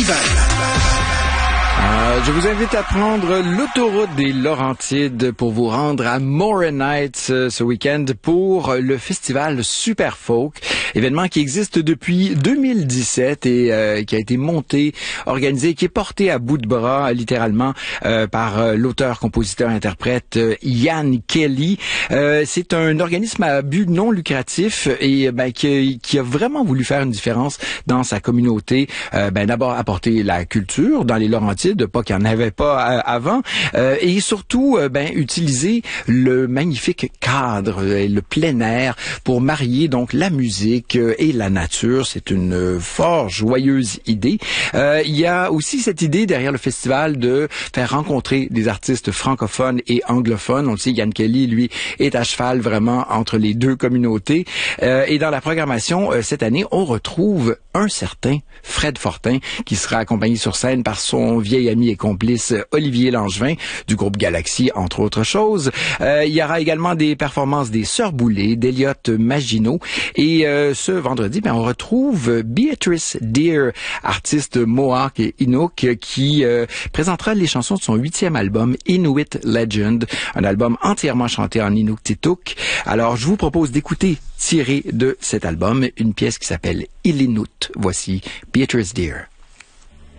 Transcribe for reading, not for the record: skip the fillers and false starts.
festival. Je vous invite à prendre l'autoroute des Laurentides pour vous rendre à Moray Nights ce week-end pour le festival Super Folk, événement qui existe depuis 2017 et qui a été monté, organisé, qui est porté à bout de bras littéralement par l'auteur, compositeur, interprète Ian Kelly. C'est un organisme à but non lucratif et qui a vraiment voulu faire une différence dans sa communauté. D'abord apporter la culture dans les Laurentides, pas qu'il n'y en avait pas avant, et surtout utiliser le magnifique cadre, le plein air pour marier donc la musique et la nature. C'est une fort joyeuse idée. Il y a aussi cette idée derrière le festival de faire rencontrer des artistes francophones et anglophones. On le sait, Ian Kelly, lui, est à cheval vraiment entre les deux communautés. Et dans la programmation cette année, on retrouve un certain Fred Fortin qui sera accompagné sur scène par son vieil ami et complice Olivier Langevin du groupe Galaxy, entre autres choses. Il y aura également des performances des Sœurs Boulay, d'Eliott Maginot. Et ce vendredi, on retrouve Beatrice Deer, artiste Mohawk et Inuk, qui présentera les chansons de son 8e album, Inuit Legend, un album entièrement chanté en Inuktitut. Alors, je vous propose d'écouter, tiré de cet album, une pièce qui s'appelle Ilinut. Voici Beatrice Deer.